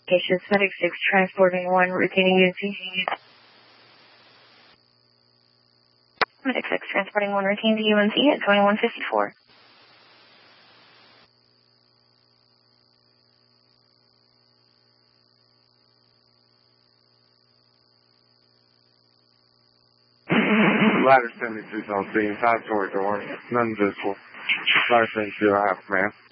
Patients Medic 6 transporting 1, retaining UNC. Medic 6 transporting 1, retain to UNC at 2154. Ladder 72 on scene, 5 door, none visible. Ladder 72, I have command.